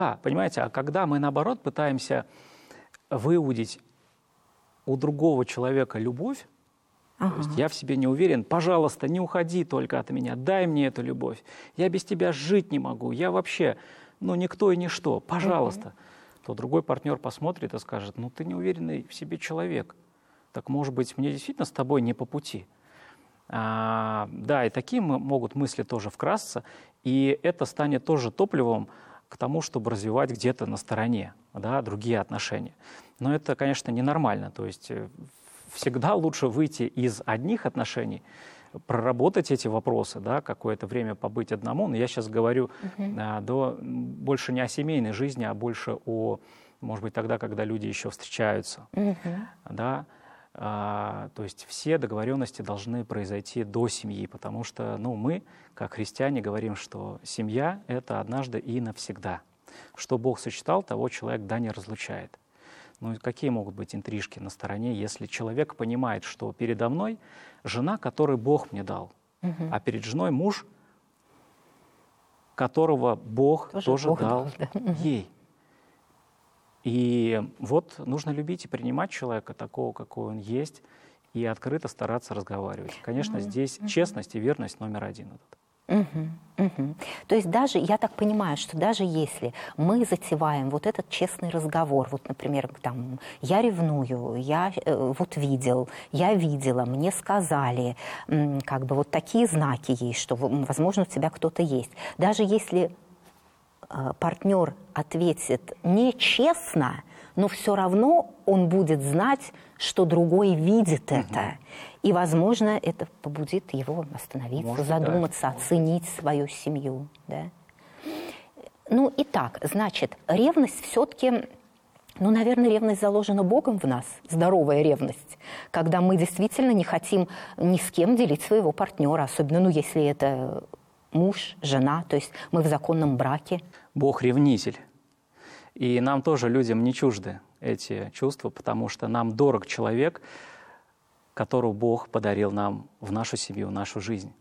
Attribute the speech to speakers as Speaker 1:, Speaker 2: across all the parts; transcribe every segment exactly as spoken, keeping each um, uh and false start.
Speaker 1: Да, понимаете, а когда мы, наоборот, пытаемся выудить у другого человека любовь,
Speaker 2: Ага.
Speaker 1: то есть я в себе не уверен, пожалуйста, не уходи только от меня, дай мне эту любовь, я без тебя жить не могу, я вообще, ну, никто и ничто, пожалуйста. Угу. То другой партнер посмотрит и скажет, ну, ты неуверенный в себе человек, так, может быть, мне действительно с тобой не по пути. А, да, и такие могут мысли тоже вкрасться, и это станет тоже топливом к тому, чтобы развивать где-то на стороне, да, другие отношения. Но это, конечно, ненормально, то есть всегда лучше выйти из одних отношений, проработать эти вопросы, да, какое-то время побыть одному. Но я сейчас говорю uh-huh. а, до, больше не о семейной жизни, а больше о, может быть, тогда, когда люди еще встречаются. Uh-huh. Да? А, то есть все договоренности должны произойти до семьи, потому что ну, мы, как христиане, говорим, что семья — это однажды и навсегда. Что Бог сочетал, того человек да не разлучает. Ну, какие могут быть интрижки на стороне, если человек понимает, что передо мной жена, которую Бог мне дал, угу. а перед женой муж, которого Бог тоже, тоже Бог дал да. ей. И вот нужно любить и принимать человека такого, какой он есть, и открыто стараться разговаривать. Конечно, угу. здесь угу. честность и верность номер один.
Speaker 2: Угу, угу. То есть даже, я так понимаю, что даже если мы затеваем вот этот честный разговор, вот, например, там, я ревную, я э, вот видел, я видела, мне сказали, э, как бы вот такие знаки есть, что, возможно, у тебя кто-то есть. Даже если э, партнер ответит нечестно, но все равно он будет знать, что другой видит это. Угу. И, возможно, это побудит его остановиться, может, задуматься, да. оценить свою семью. Да? Ну, итак, значит, ревность все-таки, ну, наверное, ревность заложена Богом в нас, здоровая ревность, когда мы действительно не хотим ни с кем делить своего партнера, особенно, ну, если это муж, жена, то есть мы в законном браке.
Speaker 1: Бог ревнитель. И нам тоже, людям, не чужды эти чувства, потому что нам дорог человек, которого Бог подарил нам в нашу семью, в нашу жизнь.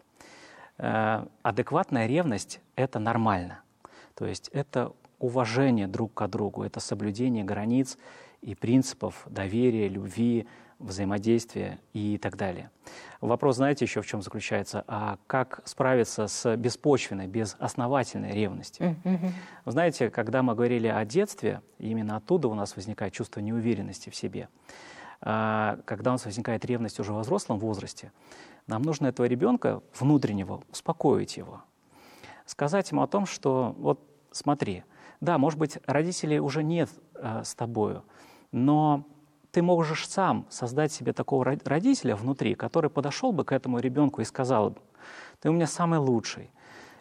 Speaker 1: Э, адекватная ревность — это нормально. То есть это уважение друг к другу, это соблюдение границ и принципов доверия, любви, взаимодействия и так далее. Вопрос, знаете, еще в чем заключается? А как справиться с беспочвенной, безосновательной ревностью? Mm-hmm. Вы знаете, когда мы говорили о детстве, именно оттуда у нас возникает чувство неуверенности в себе. А когда у нас возникает ревность уже во взрослом возрасте, нам нужно этого ребенка внутреннего успокоить его, сказать ему о том, что вот смотри, да, может быть, родителей уже нет э, с тобою, но ты можешь сам создать себе такого родителя внутри, который подошел бы к этому ребенку и сказал бы: ты у меня самый лучший,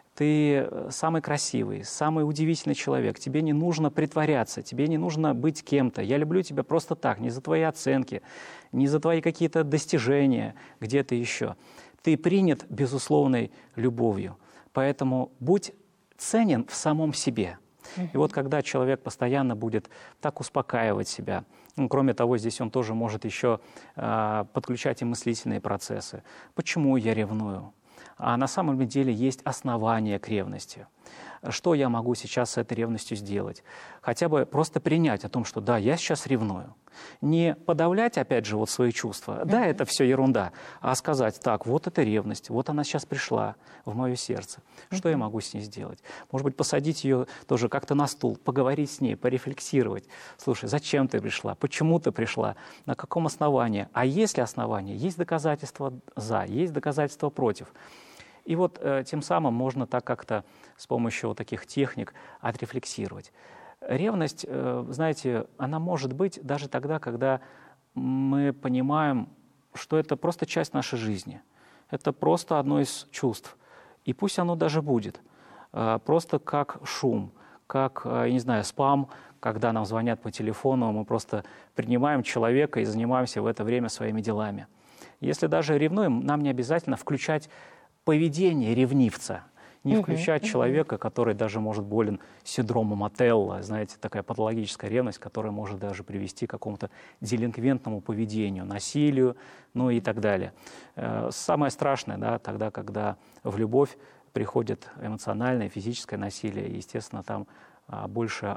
Speaker 1: ты самый красивый, самый удивительный человек, тебе не нужно притворяться, тебе не нужно быть кем-то, я люблю тебя просто так, не за твои оценки, не за твои какие-то достижения где-то еще. Ты принят безусловной любовью, поэтому будь ценен в самом себе. И вот когда человек постоянно будет так успокаивать себя, ну, кроме того, здесь он тоже может еще э, подключать и мыслительные процессы. Почему я ревную? А на самом деле есть основания к ревности. Что я могу сейчас с этой ревностью сделать? Хотя бы просто принять о том, что да, я сейчас ревную. Не подавлять, опять же, вот свои чувства. Да, это все ерунда. А сказать: так, вот эта ревность, вот она сейчас пришла в мое сердце. Что я могу с ней сделать? Может быть, посадить ее тоже как-то на стул, поговорить с ней, порефлексировать. Слушай, зачем ты пришла? Почему ты пришла? На каком основании? А есть ли основания? Есть доказательства за, есть доказательства против. И вот э, тем самым можно так как-то с помощью вот таких техник отрефлексировать. Ревность, э, знаете, она может быть даже тогда, когда мы понимаем, что это просто часть нашей жизни. Это просто одно из чувств. И пусть оно даже будет. Э, просто как шум, как, э, я не знаю, спам, когда нам звонят по телефону, мы просто принимаем человека и занимаемся в это время своими делами. Если даже ревнуем, нам не обязательно включать поведение ревнивца, не uh-huh, включать uh-huh. человека, который даже может болен синдромом Отелло, знаете, такая патологическая ревность, которая может даже привести к какому-то делинквентному поведению, насилию, ну и так далее. Самое страшное, да, тогда, когда в любовь приходит эмоциональное, физическое насилие, естественно, там больше